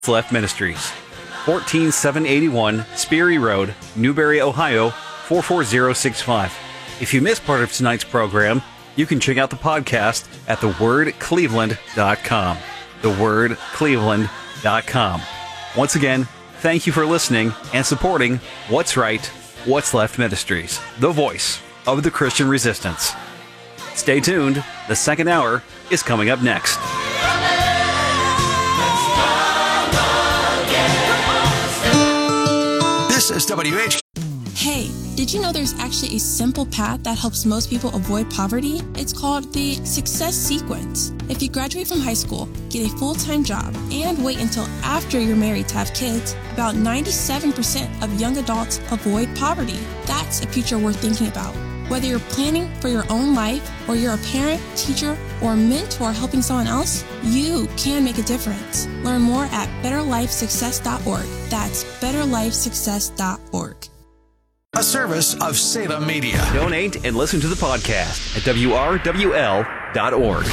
Left Ministries, 14781 Sperry Road, Newberry, Ohio, 44065. If you missed part of tonight's program, you can check out the podcast at thewordcleveland.com. Thewordcleveland.com. Once again, thank you for listening and supporting What's Right, What's Left Ministries, the voice of the Christian resistance. Stay tuned. The second hour is coming up next. This is WH. Hey, did you know there's actually a simple path that helps most people avoid poverty? It's called the Success Sequence. If you graduate from high school, get a full-time job, and wait until after you're married to have kids, about 97% of young adults avoid poverty. That's a future worth thinking about. Whether you're planning for your own life, or you're a parent, teacher, or mentor helping someone else, you can make a difference. Learn more at betterlifesuccess.org. That's betterlifesuccess.org. A service of Salem Media. Donate and listen to the podcast at wrwl.org.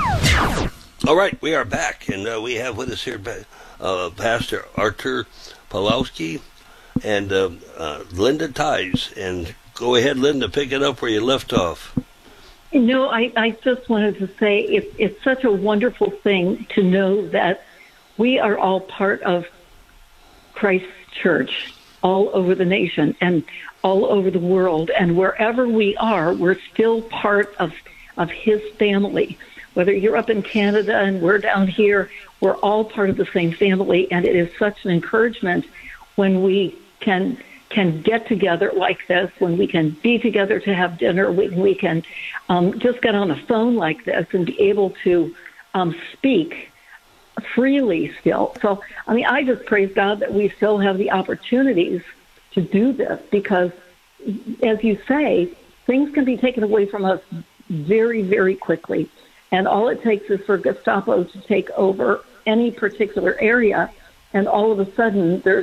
All right, we are back, and we have with us here Pastor Artur Pawlowski and Linda Tice. And go ahead, Linda, pick it up where you left off. No, I just wanted to say it's such a wonderful thing to know that we are all part of Christ's church all over the nation and all over the world. And wherever we are, we're still part of his family. Whether you're up in Canada and we're down here, we're all part of the same family. And it is such an encouragement when we can get together like this, when we can be together to have dinner, when we can just get on a phone like this and be able to speak freely still. So, I mean, I just praise God that we still have the opportunities to do this because, as you say, things can be taken away from us very, very quickly. And all it takes is for Gestapo to take over any particular area, and all of a sudden there's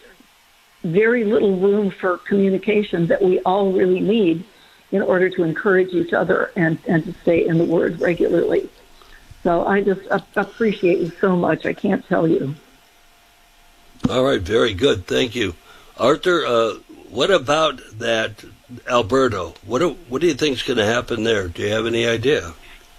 very little room for communication that we all really need in order to encourage each other and to stay in the Word regularly. So I just appreciate you so much. I can't tell you. All right, very good. Thank you. Arthur, what about that Alberta? What do you think is going to happen there? Do you have any idea?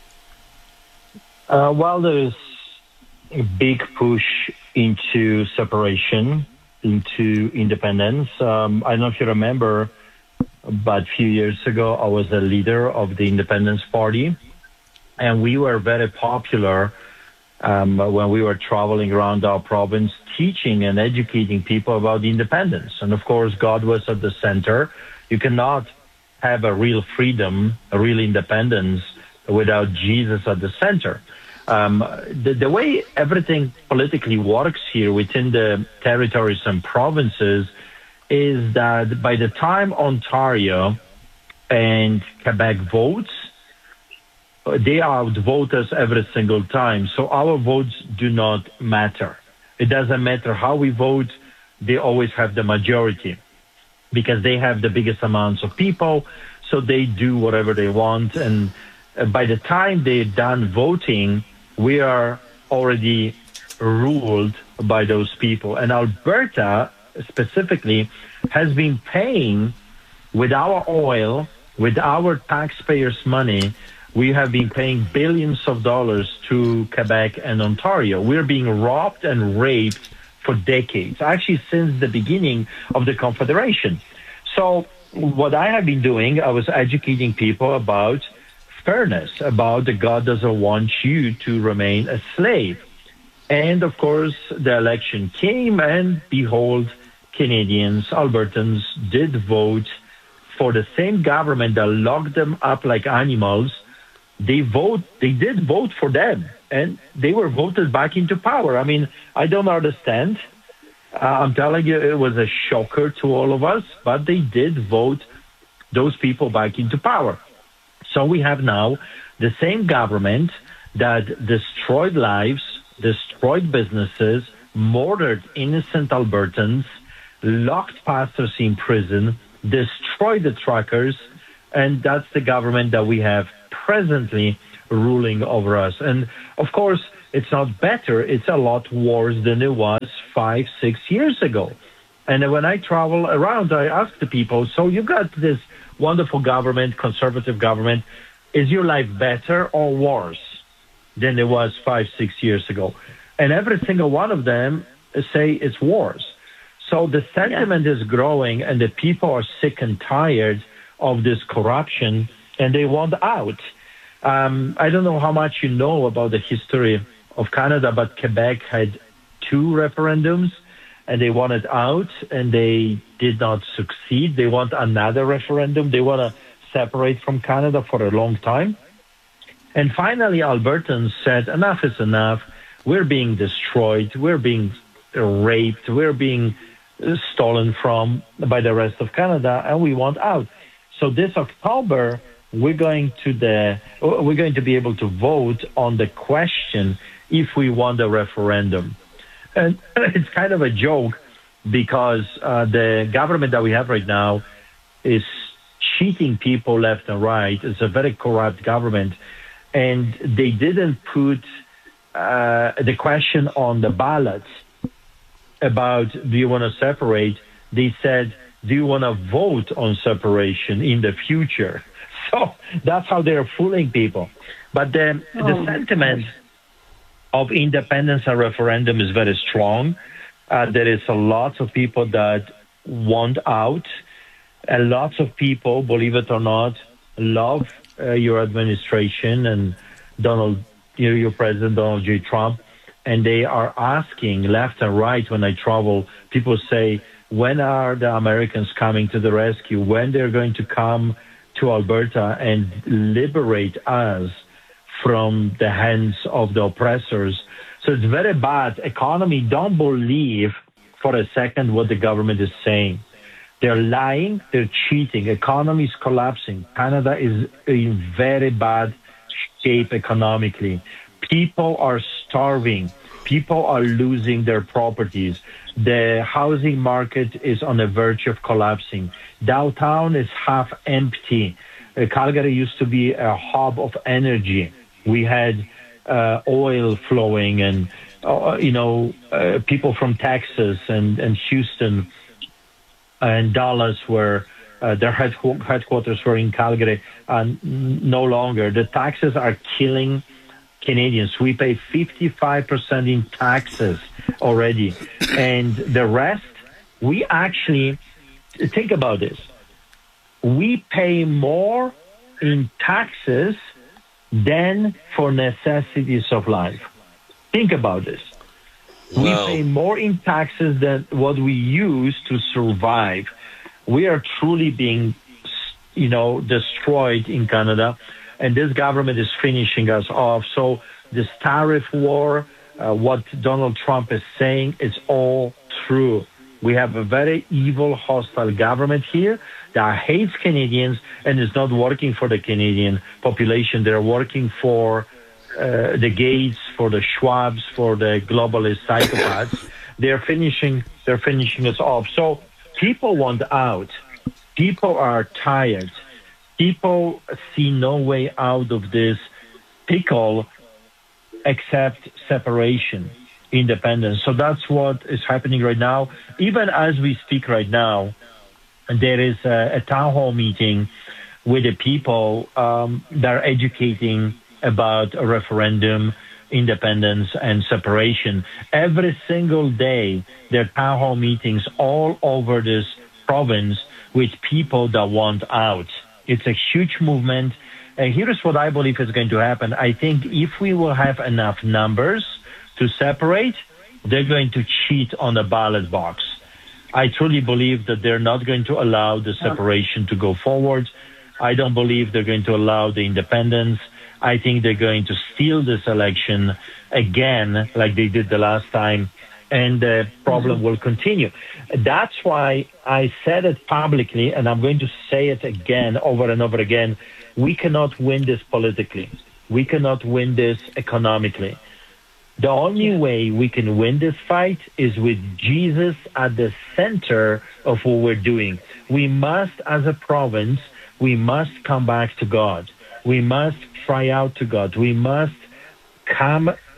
Well, there's a big push into separation, into independence. I don't know if you remember, but a few years ago, I was a leader of the Independence Party, and we were very popular when we were traveling around our province, teaching and educating people about independence. And of course, God was at the center. You cannot have a real freedom, a real independence without Jesus at the center. The way everything politically works here within the territories and provinces is that by the time Ontario and Quebec votes, they outvote us every single time. So our votes do not matter. It doesn't matter how we vote. They always have the majority because they have the biggest amounts of people. So they do whatever they want. And by the time they're done voting, we are already ruled by those people. And Alberta specifically has been paying with our oil, with our taxpayers' money. We have been paying billions of dollars to Quebec and Ontario. We're being robbed and raped for decades, actually since the beginning of the Confederation. So what I have been doing, I was educating people about fairness, about that God doesn't want you to remain a slave. And of course, the election came, and behold, Canadians, Albertans did vote for the same government that locked them up like animals. They did vote for them, and they were voted back into power. I mean, I don't understand. I'm telling you, it was a shocker to all of us, but they did vote those people back into power. So we have now the same government that destroyed lives, destroyed businesses, murdered innocent Albertans, locked pastors in prison, destroyed the truckers, and that's the government that we have presently ruling over us. And of course, It's not better. It's a lot worse than it was 5-6 years ago. And when I travel around, I ask the people, so you got this wonderful government, conservative government. Is your life better or worse than it was 5-6 years ago? And every single one of them say it's worse. So the sentiment is growing, and the people are sick and tired of this corruption, and they want out. I don't know how much you know about the history of Canada, but Quebec had 2 referendums, and they wanted out, and they did not succeed. They want another referendum. They want to separate from Canada for a long time. And finally, Albertans said, enough is enough. We're being destroyed. We're being raped. We're being stolen from by the rest of Canada, and we want out. So this October, we're going to be able to vote on the question if we want a referendum. And it's kind of a joke because the government that we have right now is cheating people left and right. It's a very corrupt government, and they didn't put the question on the ballot about do you want to separate. They said, do you want to vote on separation in the future? So that's how they're fooling people. But the sentiment of independence and referendum is very strong. There is a lot of people that want out. A lot of people, believe it or not, love your administration and your President Donald J. Trump. And they are asking left and right when I travel. People say, when are the Americans coming to the rescue? When they're going to come to Alberta and liberate us from the hands of the oppressors? So it's very bad. Economy, don't believe for a second what the government is saying. They're lying, they're cheating. Economy is collapsing. Canada is in very bad shape economically. People are starving. People are losing their properties. The housing market is on the verge of collapsing. Downtown is half empty. Calgary used to be a hub of energy. We had oil flowing and, people from Texas and Houston and Dallas were, their headquarters were in Calgary. No longer. The taxes are killing Canadians. We pay 55% in taxes already. And the rest, we actually, think about this. We pay more in taxes than for necessities of life. Think about this. Wow. We pay more in taxes than what we use to survive. We are truly being, destroyed in Canada. And this government is finishing us off. So this tariff war, what Donald Trump is saying, is all true. We have a very evil, hostile government here that hates Canadians and is not working for the Canadian population. They're working for the Gates, for the Schwabs, for the globalist psychopaths. They're finishing us off. So people want out. People are tired. People see no way out of this pickle except separation, independence. So that's what is happening right now. Even as we speak right now, there is a town hall meeting with the people that are educating about a referendum, independence, and separation. Every single day, there are town hall meetings all over this province with people that want out. It's a huge movement. And here's what I believe is going to happen. I think if we will have enough numbers to separate, they're going to cheat on the ballot box. I truly believe that they're not going to allow the separation to go forward. I don't believe they're going to allow the independence. I think they're going to steal this election again, like they did the last time, and the problem will continue. That's why I said it publicly, and I'm going to say it again, over and over again. We cannot win this politically. We cannot win this economically. The only way we can win this fight is with Jesus at the center of what we're doing. We must, as a province, we must come back to God. We must cry out to God. We must come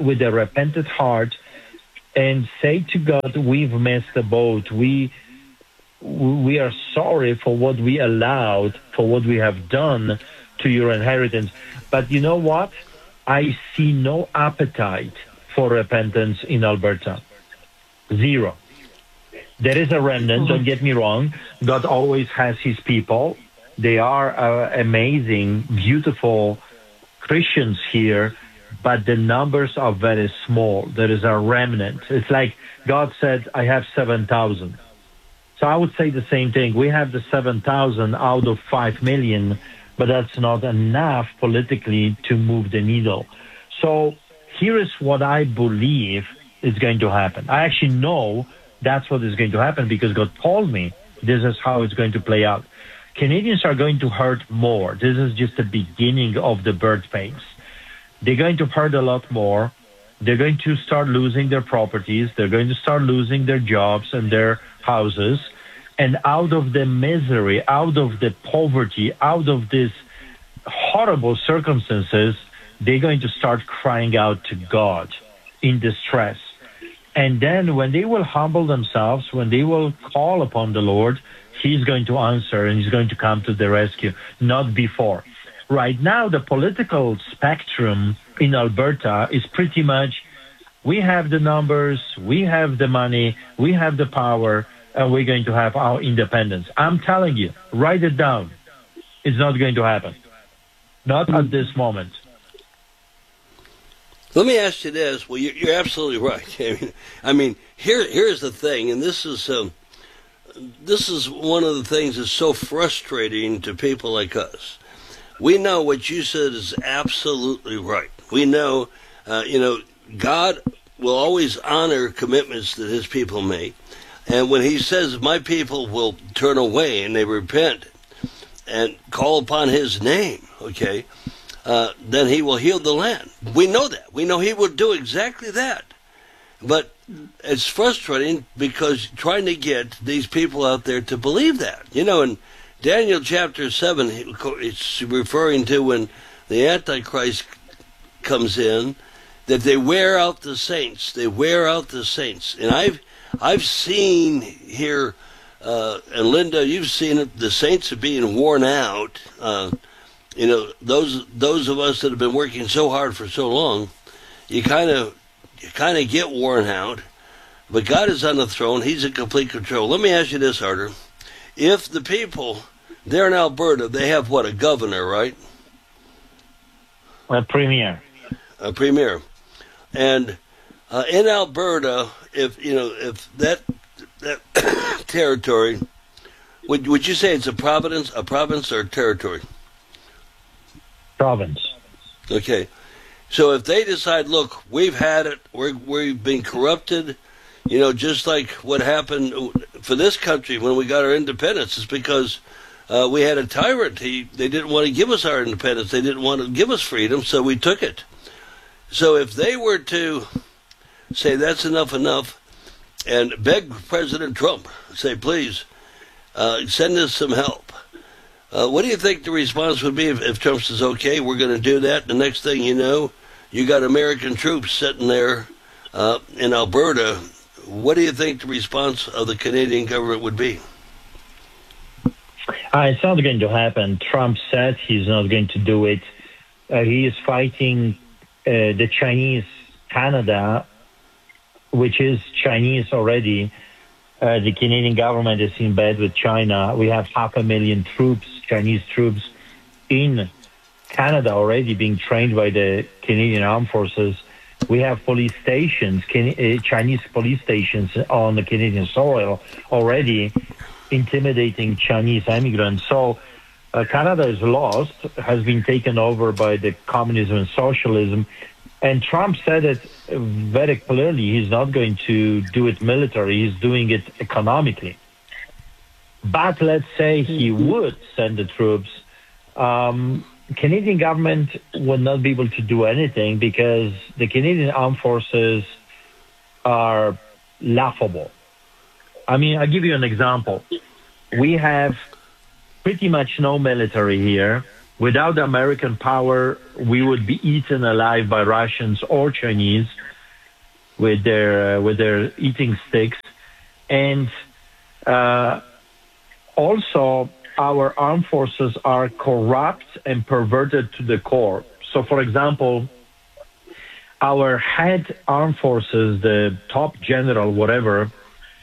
with a repentant heart and say to God, we've missed the boat. We are sorry for what we allowed, for what we have done to your inheritance. But you know what? I see no appetite for repentance in Alberta. Zero. There is a remnant, don't get me wrong. God always has his people. They are amazing, beautiful Christians here, but the numbers are very small. There is a remnant. It's like God said, I have 7,000. So I would say the same thing. We have the 7,000 out of 5 million, but that's not enough politically to move the needle. So here is what I believe is going to happen. I actually know that's what is going to happen because God told me this is how it's going to play out. Canadians are going to hurt more. This is just the beginning of the birth pains. They're going to hurt a lot more. They're going to start losing their properties. They're going to start losing their jobs and their houses. And out of the misery, out of the poverty, out of these horrible circumstances, they're going to start crying out to God in distress. And then when they will humble themselves, when they will call upon the Lord, he's going to answer and he's going to come to the rescue, not before. Right now, the political spectrum in Alberta is pretty much, we have the numbers, we have the money, we have the power, and we're going to have our independence. I'm telling you, write it down. It's not going to happen. Not at this moment. Let me ask you this. Well, you're absolutely right. I mean, here's the thing, and this is one of the things that's so frustrating to people like us. We know what you said is absolutely right. We know, God will always honor commitments that his people make. And when he says, my people will turn away and they repent and call upon his name, okay, then he will heal the land. We know that. We know he will do exactly that. But it's frustrating because trying to get these people out there to believe that. You know, in Daniel chapter 7, it's referring to when the Antichrist comes in, that they wear out the saints. They wear out the saints. And I've seen here, and Linda, you've seen it, the saints are being worn out. Those of us that have been working so hard for so long, you kind of get worn out. But God is on the throne. He's in complete control. Let me ask you this, Artur. If the people there in Alberta, they have what, a governor, right? A premier. A premier. And in Alberta, if that territory, would you say it's a province or a territory? Province. Okay. So if they decide, look, we've had it, we've been corrupted, just like what happened for this country when we got our independence, is because we had a tyrant. They didn't want to give us our independence. They didn't want to give us freedom, so we took it. So if they were to say that's enough, and beg President Trump, say, please, send us some help, what do you think the response would be if Trump says, okay, we're going to do that? The next thing you know, you got American troops sitting there in Alberta. What do you think the response of the Canadian government would be? It's not going to happen. Trump said he's not going to do it. He is fighting the Chinese Canada, which is Chinese already. The Canadian government is in bed with China. We have 500,000 troops, Chinese troops, in Canada already being trained by the Canadian Armed Forces. We have police stations, Chinese police stations on the Canadian soil already intimidating Chinese immigrants. So Canada is lost, has been taken over by the communism and socialism. And Trump said it very clearly. He's not going to do it military. He's doing it economically. But let's say he would send the troops. Canadian government would not be able to do anything because the Canadian Armed Forces are laughable. I mean, I'll give you an example. We have pretty much no military here. Without the American power, we would be eaten alive by Russians or Chinese with their eating sticks. And also, our armed forces are corrupt and perverted to the core. So, for example, our head armed forces, the top general, whatever,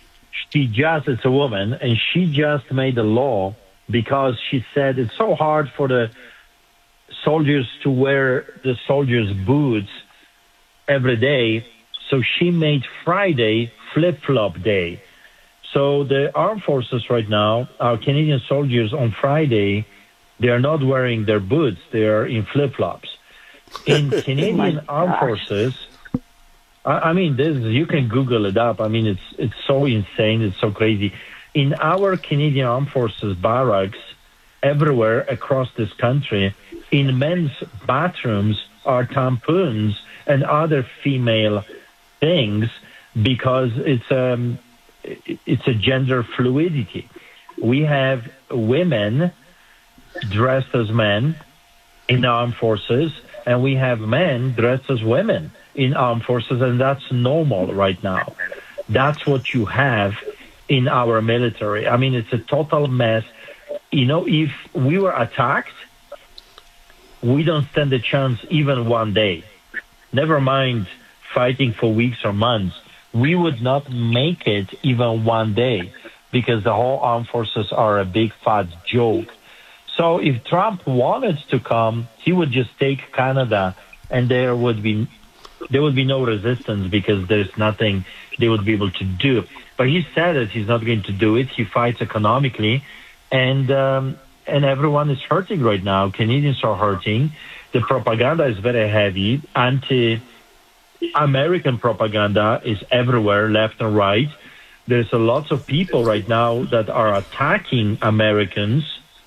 it's a woman, and she just made a law because she said it's so hard for the soldiers to wear the soldiers' boots every day. So she made Friday flip-flop day. So the armed forces right now, our Canadian soldiers on Friday, they are not wearing their boots. They are in flip-flops. In Canadian armed forces, I mean, you can Google it up. I mean, it's so insane. It's so crazy. In our Canadian Armed Forces barracks, everywhere across this country, in men's bathrooms are tampons and other female things because it's a gender fluidity. We have women dressed as men in armed forces, and we have men dressed as women in armed forces, and that's normal right now. That's what you have in our military. I mean, it's a total mess. You know, if we were attacked, we don't stand a chance even one day. Never mind fighting for weeks or months. We would not make it even one day because the whole armed forces are a big fat joke. So if Trump wanted to come, he would just take Canada, and there would be no resistance because there's nothing they would be able to do. But he said that he's not going to do it. He fights economically, and everyone is hurting right now. Canadians are hurting. The propaganda is very heavy. Anti-American propaganda is everywhere, left and right. There's a lot of people right now that are attacking Americans.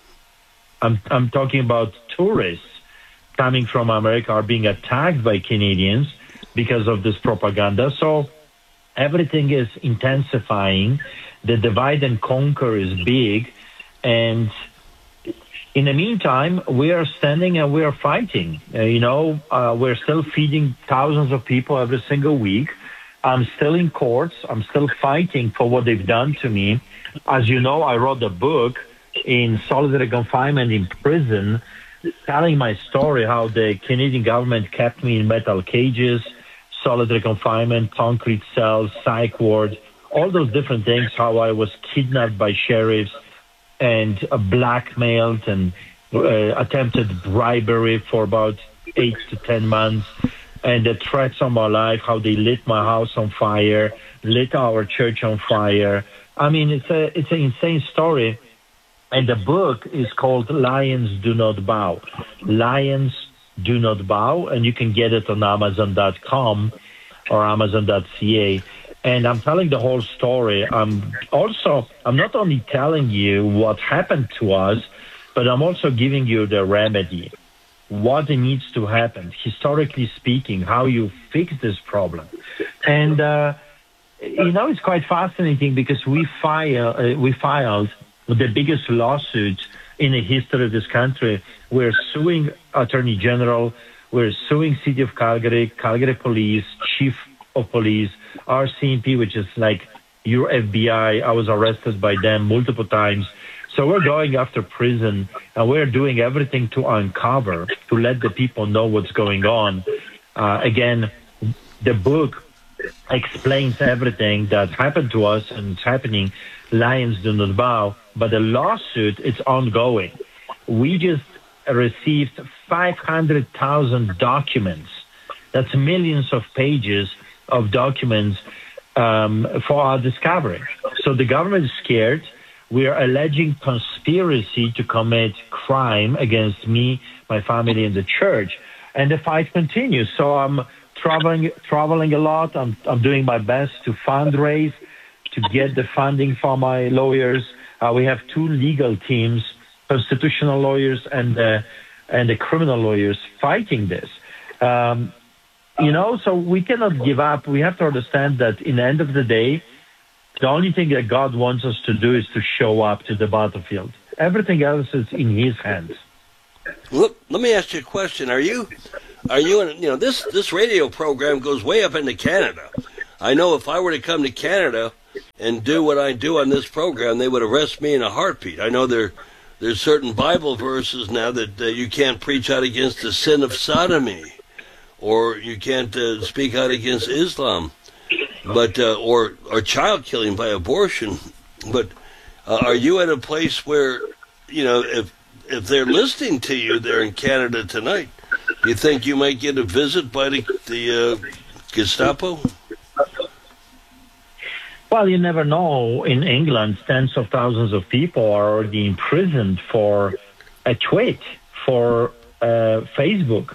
I'm talking about tourists coming from America are being attacked by Canadians because of this propaganda. So everything is intensifying. The divide and conquer is big. And in the meantime, we are standing and we are fighting. We're still feeding thousands of people every single week. I'm still in courts. I'm still fighting for what they've done to me. As you know, I wrote a book in solitary confinement in prison, telling my story, how the Canadian government kept me in metal cages, solitary confinement, concrete cells, psych ward, all those different things, how I was kidnapped by sheriffs and blackmailed and attempted bribery for about 8 to 10 months, and the threats on my life, how they lit my house on fire, lit our church on fire. I mean, it's an insane story. And the book is called Lions Do Not Bow. Lions Do Not Bow, and you can get it on Amazon.com or Amazon.ca. And I'm telling the whole story. I'm not only telling you what happened to us, but I'm also giving you the remedy, what needs to happen, historically speaking, how you fix this problem. And, it's quite fascinating because we filed the biggest lawsuit in the history of this country. We're suing Attorney General, we're suing City of Calgary, Calgary Police, Chief of Police, RCMP, which is like your FBI. I was arrested by them multiple times. So we're going after prison, and we're doing everything to uncover, to let the people know what's going on. Again, the book explains everything that happened to us and it's happening. Lions Do Not Bow. But the lawsuit, it's ongoing. We just received 500,000 documents. That's millions of pages of documents for our discovery. So the government is scared. We are alleging conspiracy to commit crime against me, my family, and the church. And the fight continues. So I'm traveling a lot. I'm doing my best to fundraise, to get the funding for my lawyers. We have 2 legal teams, constitutional lawyers and the criminal lawyers fighting this. So we cannot give up. We have to understand that in the end of the day, the only thing that God wants us to do is to show up to the battlefield. Everything else is in His hands. Look, let me ask you a question. Are you in, this radio program goes way up into Canada. I know if I were to come to Canada and do what I do on this program, they would arrest me in a heartbeat. I know there's certain Bible verses now that you can't preach out against the sin of sodomy, or you can't speak out against Islam, but or child killing by abortion. But are you at a place where, if they're listening to you there in Canada tonight, you think you might get a visit by the Gestapo? Well, you never know. In England, tens of thousands of people are already imprisoned for a tweet, for Facebook,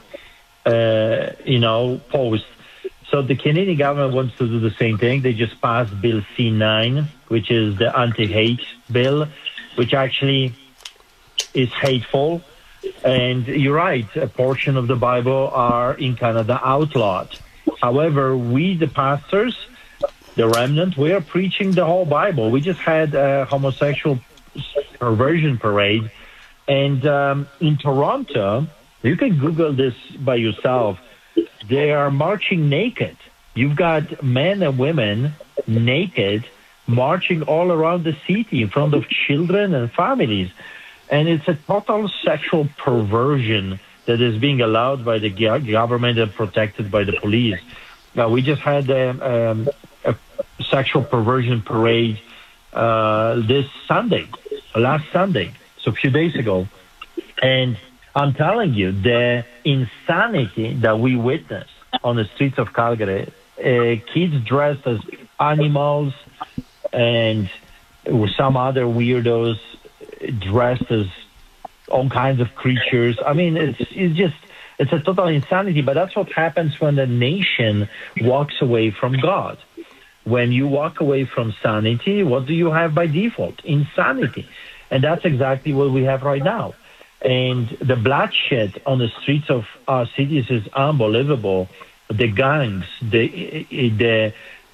post. So the Canadian government wants to do the same thing. They just passed Bill C-9, which is the anti-hate bill, which actually is hateful. And you're right, a portion of the Bible are in Canada outlawed. However, we, the pastors, the remnant, we are preaching the whole Bible. We just had a homosexual perversion parade. And in Toronto, you can Google this by yourself. They are marching naked. You've got men and women naked marching all around the city in front of children and families. And it's a total sexual perversion that is being allowed by the government and protected by the police. Now, we just had a sexual perversion parade last Sunday, so a few days ago. And I'm telling you, the insanity that we witnessed on the streets of Calgary, kids dressed as animals and some other weirdos dressed as all kinds of creatures. I mean, it's a total insanity, but that's what happens when the nation walks away from God. When you walk away from sanity, what do you have by default? Insanity. And that's exactly what we have right now. And the bloodshed on the streets of our cities is unbelievable. The gangs, the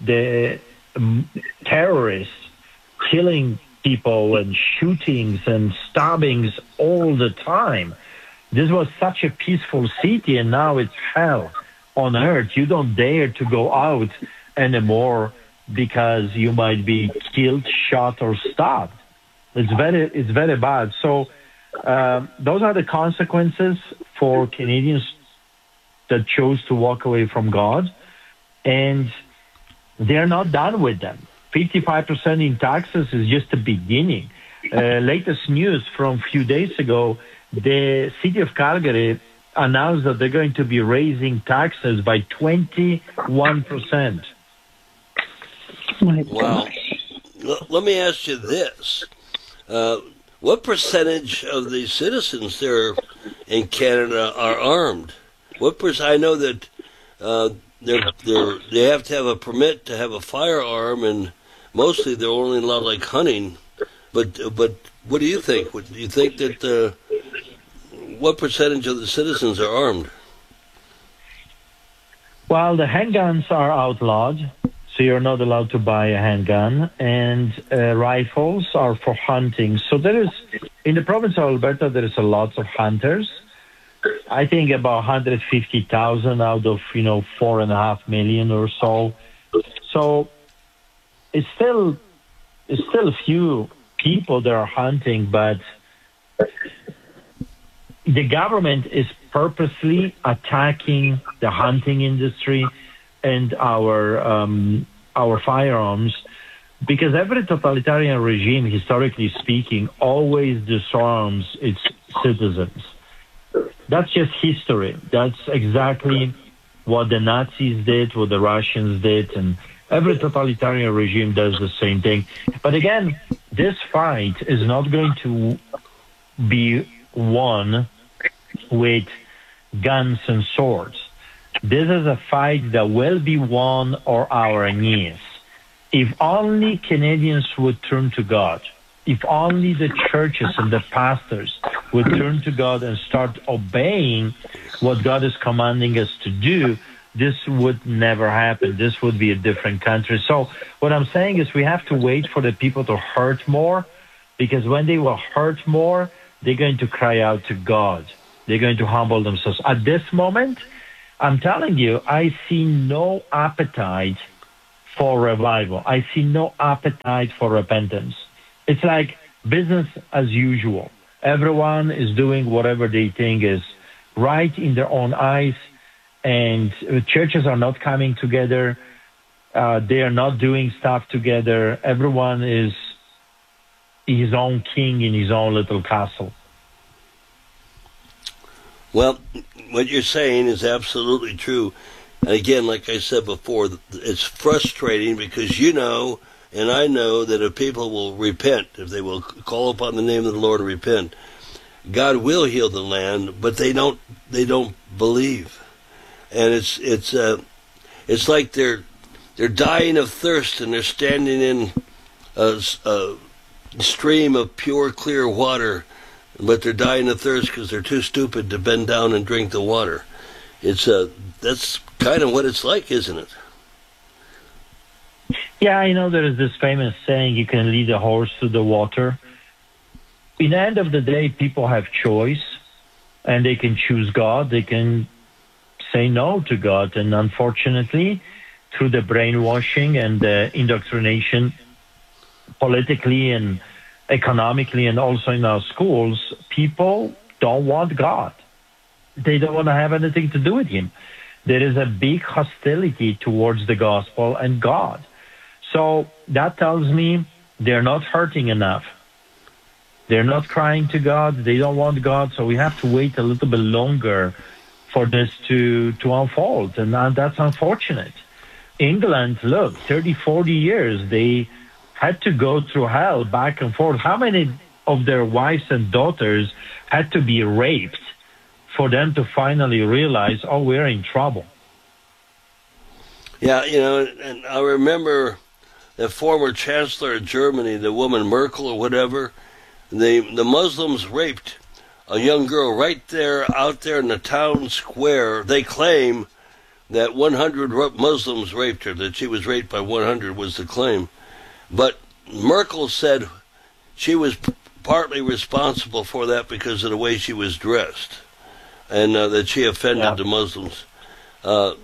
terrorists killing people and shootings and stabbings all the time. This was such a peaceful city, and now it's hell on earth. You don't dare to go out anymore because you might be killed, shot, or stabbed. It's very bad. So those are the consequences for Canadians that chose to walk away from God, and they're not done with them. 55% in taxes is just the beginning. Latest news from a few days ago, the city of Calgary announced that they're going to be raising taxes by 21%. Wow. Let me ask you this. What percentage of the citizens there in Canada are armed? I know that they have to have a permit to have a firearm, and mostly they're only allowed like hunting. But what do you think? Do you think that what percentage of the citizens are armed? Well, the handguns are outlawed, so you're not allowed to buy a handgun, and rifles are for hunting. So in the province of Alberta, there is a lot of hunters. I think about 150,000 out of 4.5 million or so. So it's still a few people that are hunting, but the government is purposely attacking the hunting industry and our firearms, because every totalitarian regime, historically speaking, always disarms its citizens. That's just history. That's exactly what the Nazis did, what the Russians did, and every totalitarian regime does the same thing. But again, this fight is not going to be won with guns and swords. This is a fight that will be won on our knees. If only Canadians would turn to God, if only the churches and the pastors would turn to God and start obeying what God is commanding us to do, this would never happen. This would be a different country. So what I'm saying is we have to wait for the people to hurt more, because when they will hurt more, they're going to cry out to God. They're going to humble themselves. At this moment, I'm telling you, I see no appetite for revival. I see no appetite for repentance. It's like business as usual. Everyone is doing whatever they think is right in their own eyes, and churches are not coming together. They are not doing stuff together. Everyone is his own king in his own little castle. Well, what you're saying is absolutely true. And again, like I said before, it's frustrating because you know, and I know that if people will repent, if they will call upon the name of the Lord and repent, God will heal the land, but they don't believe. And it's like they're dying of thirst and they're standing in a stream of pure, clear water, but they're dying of thirst because they're too stupid to bend down and drink the water. That's kind of what it's like, isn't it? Yeah, I know there is this famous saying, you can lead a horse to the water. In the end of the day, people have choice, and they can choose God. They can say no to God. And unfortunately, through the brainwashing and the indoctrination, politically and economically and also in our schools, people don't want God. They don't want to have anything to do with him. There is a big hostility towards the gospel and God. So that tells me they're not hurting enough. They're not crying to God. They don't want God. So we have to wait a little bit longer for this to unfold. And that's unfortunate. England, look, 30, 40 years, they had to go through hell back and forth. How many of their wives and daughters had to be raped for them to finally realize, oh, we're in trouble? Yeah, and I remember the former chancellor of Germany, the woman Merkel or whatever, the Muslims raped a young girl right there, out there in the town square. They claim that 100 Muslims raped her, that she was raped by 100 was the claim. But Merkel said she was partly responsible for that because of the way she was dressed, and that she offended the Muslims. That's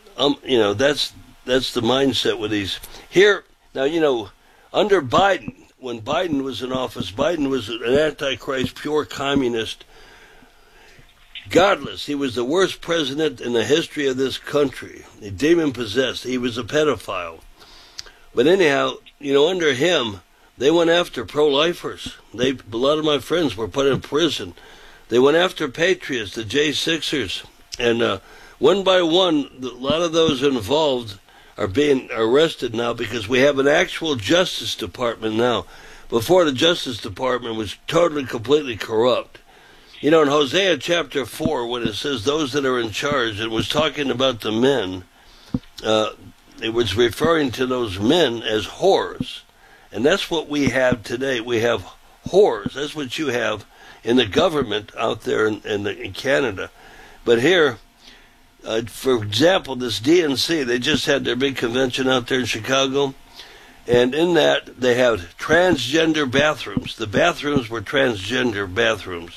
the mindset with these. Here, now, under Biden, when Biden was in office, Biden was an antichrist, pure communist, godless. He was the worst president in the history of this country. Demon-possessed. He was a pedophile. But anyhow, under him, they went after pro-lifers. A lot of my friends were put in prison. They went after patriots, the J6ers. And one by one, a lot of those involved are being arrested now because we have an actual Justice Department now. Before, the Justice Department was totally, completely corrupt. In Hosea chapter 4, when it says those that are in charge, it was talking about the men, it was referring to those men as whores. And that's what we have today. We have whores. That's what you have in the government out there in Canada. But here, for example, this DNC, they just had their big convention out there in Chicago. And in that, they have transgender bathrooms. The bathrooms were transgender bathrooms.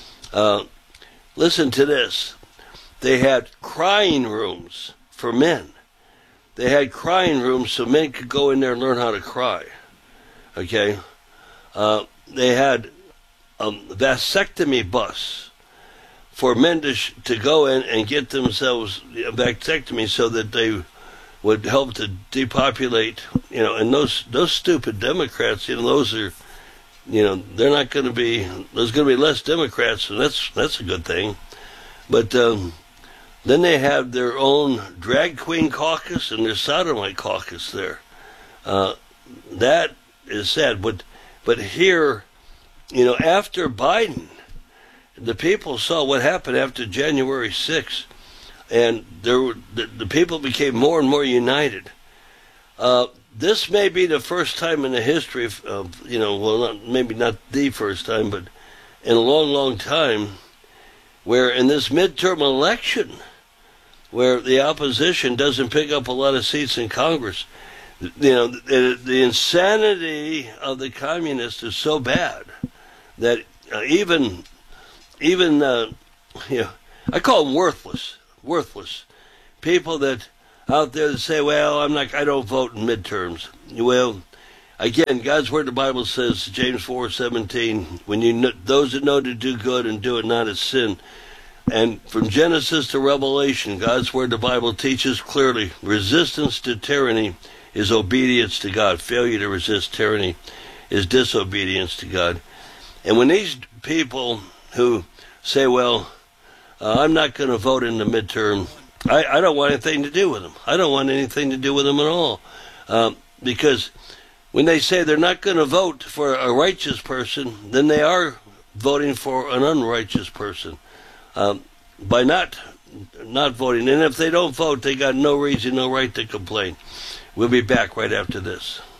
Listen to this. They had crying rooms for men. They had crying rooms so men could go in there and learn how to cry. Okay? They had a vasectomy bus for men to go in and get themselves a vasectomy so that they would help to depopulate, and those stupid Democrats, those are, they're not going to be, there's going to be less Democrats, and that's a good thing. But then they have their own drag queen caucus and their sodomite caucus there. That is sad. But here, after Biden, the people saw what happened after January 6th, and the people became more and more united. This may be the first time in the history of maybe not the first time, but in a long, long time, where in this midterm election, where the opposition doesn't pick up a lot of seats in Congress, the insanity of the communists is so bad that even I call them worthless. Worthless. People that out there that say, well, I don't vote in midterms. Well, again, God's word, the Bible says, James 4:17, when those that know to do good and do it not as sin. And from Genesis to Revelation, God's word, the Bible teaches clearly, resistance to tyranny is obedience to God. Failure to resist tyranny is disobedience to God. And when these people who say, well, I'm not going to vote in the midterm, I don't want anything to do with them. I don't want anything to do with them at all. Because when they say they're not going to vote for a righteous person, then they are voting for an unrighteous person. By not voting. And if they don't vote, they got no reason, no right to complain. We'll be back right after this.